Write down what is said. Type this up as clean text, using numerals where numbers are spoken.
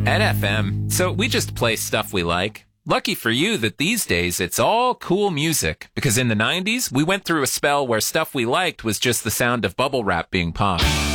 At FM, so we just play stuff we like. Lucky for you that these days it's all cool music, because in the 90s, we went through a spell where stuff we liked was just the sound of bubble wrap being popped.